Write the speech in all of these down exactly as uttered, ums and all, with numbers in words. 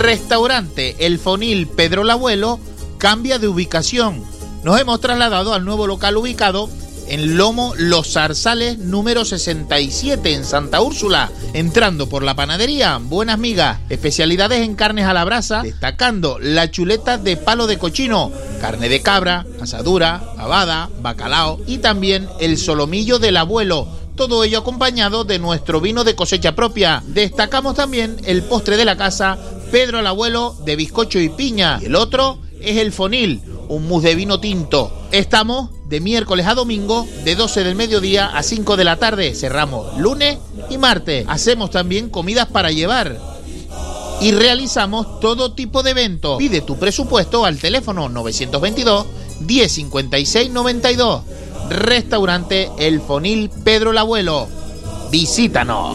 Restaurante El Fonil Pedro el Abuelo cambia de ubicación. Nos hemos trasladado al nuevo local ubicado en Lomo Los Zarzales número sesenta y siete en Santa Úrsula, entrando por la panadería Buenas Migas, especialidades en carnes a la brasa, destacando la chuleta de palo de cochino, carne de cabra, asadura, babada, bacalao y también el solomillo del abuelo. Todo ello acompañado de nuestro vino de cosecha propia. Destacamos también el postre de la casa, Pedro el Abuelo, de bizcocho y piña. Y el otro es el Fonil, un mousse de vino tinto. Estamos de miércoles a domingo, de doce del mediodía a cinco de la tarde. Cerramos lunes y martes. Hacemos también comidas para llevar y realizamos todo tipo de eventos. Pide tu presupuesto al teléfono novecientos veintidós, diez cincuenta y seis noventa y dos. Restaurante El Fonil Pedro el Abuelo. Visítanos.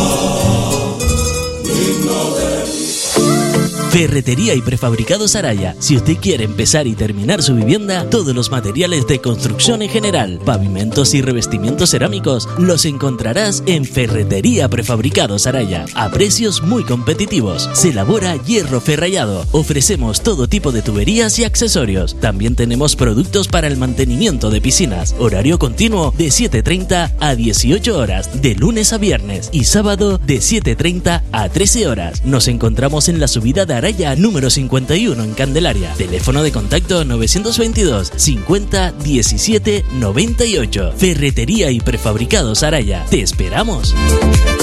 Ferretería y prefabricados Araya. Si usted quiere empezar y terminar su vivienda, todos los materiales de construcción en general, pavimentos y revestimientos cerámicos, los encontrarás en Ferretería Prefabricados Araya, a precios muy competitivos. Se elabora hierro ferrallado. Ofrecemos todo tipo de tuberías y accesorios. También tenemos productos para el mantenimiento de piscinas. Horario continuo de siete treinta a dieciocho horas, de lunes a viernes, y sábado de siete treinta a trece horas. Nos encontramos en la subida de Araya número cincuenta y uno en Candelaria. Teléfono de contacto novecientos veintidós, cincuenta, diecisiete, noventa y ocho. Ferretería y prefabricados Araya. ¡Te esperamos!